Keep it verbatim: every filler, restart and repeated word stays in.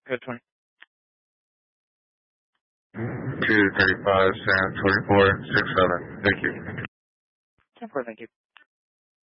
Good twenty. two thirty-five, San twenty-four, six seven. Thank you. ten four, thank you.